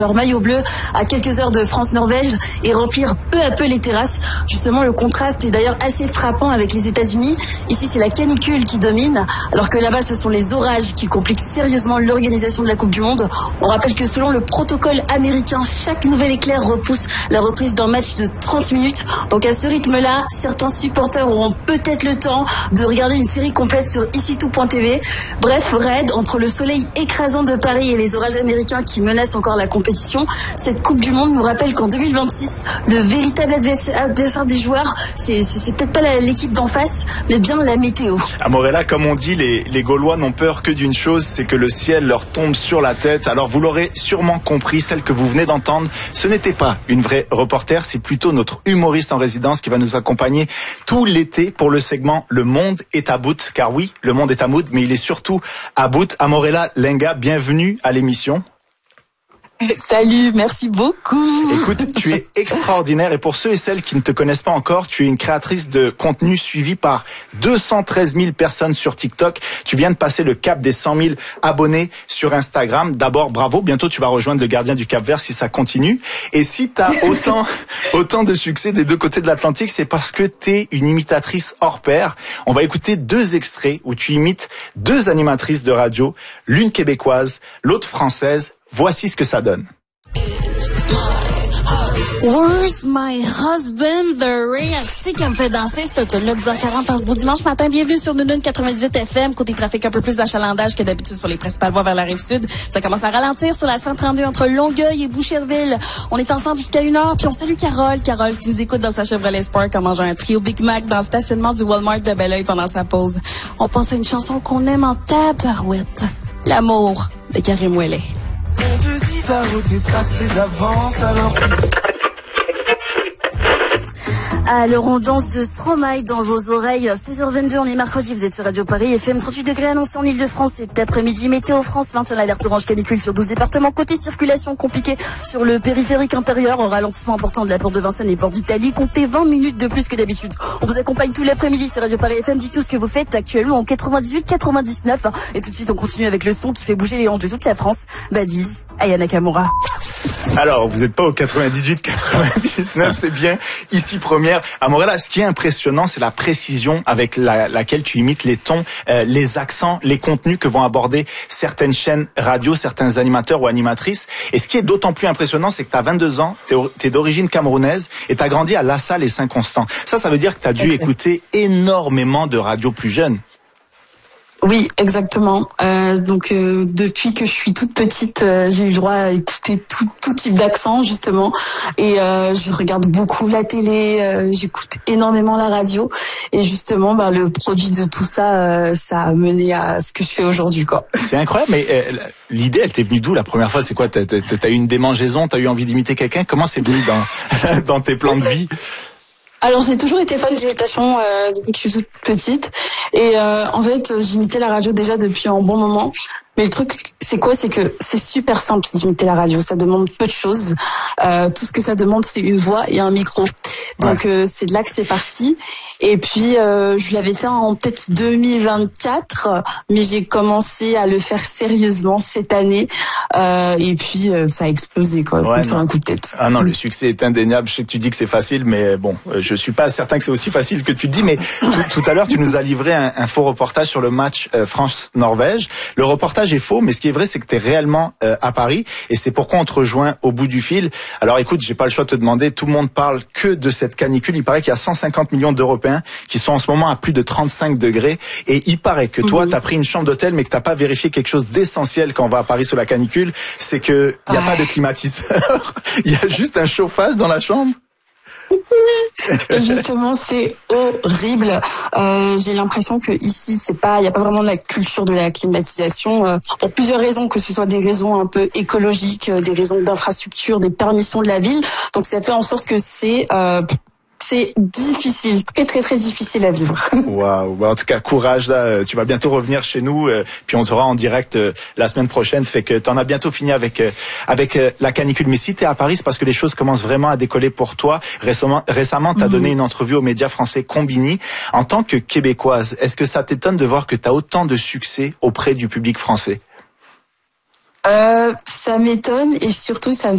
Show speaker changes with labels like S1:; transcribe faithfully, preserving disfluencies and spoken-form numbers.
S1: leur maillot bleu à quelques heures de France-Norvège et remplir peu à peu les terrasses. Justement, le contraste est d'ailleurs assez frappant avec les États-Unis. Ici, c'est la canicule qui domine, alors que là-bas, ce sont les orages qui compliquent sérieusement l'organisation de la Coupe du Monde. On rappelle que selon le protocole américain, chaque nouvel éclair repousse la reprise d'un match de trente minutes. Donc à ce rythme-là, certains supporters auront peut-être le temps de regarder une série complète sur ici tout point t v. Bref, Red, entre le soleil écrasant de Paris et les orages américains qui menacent encore la compétition, cette Coupe du Monde nous rappelle qu'en deux mille vingt-six, le véritable adversaire des joueurs, c'est, c'est, c'est peut-être pas la, l'équipe d'en face, mais bien la météo.
S2: À Morella, comme on dit, les, les Gaulois n'ont peur que d'une chose, c'est que le ciel leur tombe sur la tête. Alors vous l'aurez sûrement compris, celle que vous venez d'entendre, ce n'était pas une vraie reporter, c'est plutôt notre humoriste en résidence qui va nous accompagner tout l'été pour le segment Le Monde est à bout. Car oui, le monde est à bout, mais il est surtout à bout. À Morella Lenga, bienvenue à l'émission.
S1: Salut, merci beaucoup.
S2: Écoute, tu es extraordinaire et pour ceux et celles qui ne te connaissent pas encore, tu es une créatrice de contenu suivie par deux cent treize mille personnes sur TikTok. Tu viens de passer le cap des cent mille abonnés sur Instagram. D'abord, bravo. Bientôt, tu vas rejoindre le Gardien du Cap-Vert si ça continue. Et si tu as autant, autant de succès des deux côtés de l'Atlantique, c'est parce que tu es une imitatrice hors pair. On va écouter deux extraits où tu imites deux animatrices de radio, l'une québécoise, l'autre française. Voici ce que ça donne.
S3: Where's my husband? The Ray, c'est qui me fait danser cette tune-là, dix heures quarante en ce beau dimanche matin. Bienvenue sur Nounoun quatre-vingt-dix-huit F M. Côté trafic, un peu plus d'achalandage que d'habitude sur les principales voies vers la Rive-Sud. Ça commence à ralentir sur la cent trente-deux entre Longueuil et Boucherville. On est ensemble jusqu'à une heure, puis on salue Carole. Carole qui nous écoute dans sa Chevrolet Sport en mangeant un trio Big Mac dans le stationnement du Walmart de Belleuil pendant sa pause. On passe à une chanson qu'on aime en tabarouette. L'amour de Karim Ouellet.
S4: On te dit ta route est tracée d'avance, alors...
S3: Alors on danse de Stromae dans vos oreilles. seize heures vingt-deux, on est mercredi, vous êtes sur Radio Paris, F M, trente-huit degrés annoncé en Ile-de-France cet après-midi. Météo France, maintient l'alerte orange canicule sur douze départements. Côté circulation compliquée sur le périphérique intérieur, ralentissement important de la porte de Vincennes et porte d'Italie. Comptez vingt minutes de plus que d'habitude. On vous accompagne tout l'après-midi sur Radio Paris F M. Dites tout ce que vous faites actuellement en quatre-vingt-dix-huit quatre-vingt-dix-neuf. Et tout de suite, on continue avec le son qui fait bouger les hanches de toute la France. Badiz, Aya Nakamura.
S2: Alors, vous n'êtes pas au quatre-vingt-dix-huit quatre-vingt-dix-neuf, c'est bien ici première. À Morella, ce qui est impressionnant, c'est la précision avec la, laquelle tu imites les tons, euh, les accents, les contenus que vont aborder certaines chaînes radio, certains animateurs ou animatrices. Et ce qui est d'autant plus impressionnant, c'est que tu as vingt-deux ans, tu es d'origine camerounaise et tu as grandi à La Salle et Saint-Constant. Ça, ça veut dire que tu as dû exact. écouter énormément de radio plus jeune.
S1: Oui, exactement. Euh, donc euh, depuis que je suis toute petite, euh, j'ai eu le droit à écouter tout, tout type d'accent justement, et euh, je regarde beaucoup la télé, euh, j'écoute énormément la radio, et justement, bah, le produit de tout ça, euh, ça a mené à ce que je fais aujourd'hui, quoi.
S2: C'est incroyable, mais euh, l'idée, elle t'est venue d'où la première fois? C'est quoi? T'as, t'as, t'as eu une démangeaison? T'as eu envie d'imiter quelqu'un? Comment c'est venu dans dans tes plans de vie?
S1: Alors j'ai toujours été fan d'imitation euh, depuis que je suis toute petite, et euh, en fait j'imitais la radio déjà depuis un bon moment. Mais le truc, c'est quoi? C'est que c'est super simple d'imiter la radio. Ça demande peu de choses. Euh, tout ce que ça demande, c'est une voix et un micro. Donc, ouais. euh, c'est de là que c'est parti. Et puis, euh, je l'avais fait en peut-être deux mille vingt-quatre, mais j'ai commencé à le faire sérieusement cette année. Euh, et puis, euh, ça a explosé, quoi,
S2: ouais,
S1: sur un coup de tête.
S2: Ah non, le succès est indéniable. Je sais que tu dis que c'est facile, mais bon, je suis pas certain que c'est aussi facile que tu te dis. Mais tout, tout à l'heure, tu nous as livré un, un faux reportage sur le match euh, France-Norvège. Le reportage est faux, mais ce qui est vrai, c'est que tu es réellement euh, à Paris, et c'est pourquoi on te rejoint au bout du fil. Alors écoute, j'ai pas le choix de te demander, tout le monde parle que de cette canicule. Il paraît qu'il y a cent cinquante millions d'Européens qui sont en ce moment à plus de trente-cinq degrés, et il paraît que toi, mmh. tu as pris une chambre d'hôtel, mais que t'as pas vérifié quelque chose d'essentiel quand on va à Paris sous la canicule, c'est que il y a ouais. pas de climatiseur, il y a juste un chauffage dans la chambre.
S1: Et justement, c'est horrible. Euh, j'ai l'impression que ici, c'est pas, il y a pas vraiment de la culture de la climatisation, euh, pour plusieurs raisons, que ce soit des raisons un peu écologiques, euh, des raisons d'infrastructure, des permissions de la ville. Donc, ça fait en sorte que c'est euh, c'est difficile, très très très difficile à vivre.
S2: Waouh, bah en tout cas courage là, tu vas bientôt revenir chez nous, euh, puis on sera en direct euh, la semaine prochaine, fait que t'en as bientôt fini avec euh, avec euh, la canicule. Mais si t'es à Paris, c'est parce que les choses commencent vraiment à décoller pour toi. Récemment, récemment t'as mmh. donné une entrevue aux médias français Combini. En tant que Québécoise, est-ce que ça t'étonne de voir que t'as autant de succès auprès du public français?
S1: Euh, ça m'étonne, et surtout ça me